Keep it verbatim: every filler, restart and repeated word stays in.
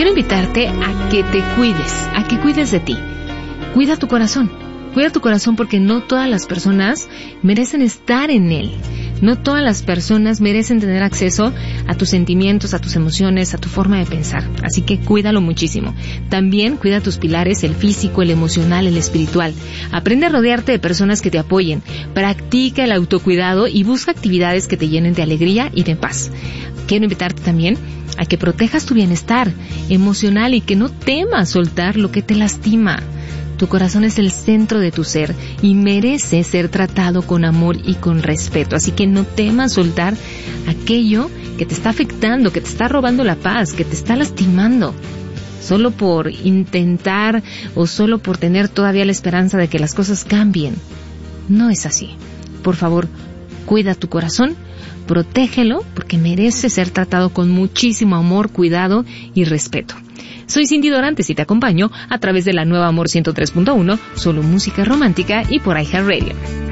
quiero invitarte a que te cuides, a que cuides de ti. Cuida tu corazón, cuida tu corazón porque no todas las personas merecen estar en él. No todas las personas merecen tener acceso a tus sentimientos, a tus emociones, a tu forma de pensar. Así que cuídalo muchísimo. También cuida tus pilares, el físico, el emocional, el espiritual. Aprende a rodearte de personas que te apoyen. Practica el autocuidado y busca actividades que te llenen de alegría y de paz. Quiero invitarte también a que protejas tu bienestar emocional y que no temas soltar lo que te lastima. Tu corazón es el centro de tu ser y merece ser tratado con amor y con respeto. Así que no temas soltar aquello que te está afectando, que te está robando la paz, que te está lastimando. Solo por intentar o solo por tener todavía la esperanza de que las cosas cambien. No es así. Por favor, cuida tu corazón, protégelo porque merece ser tratado con muchísimo amor, cuidado y respeto. Soy Cindy Dorantes y te acompaño a través de la nueva Amor ciento tres punto uno, solo música romántica y por iHeartRadio.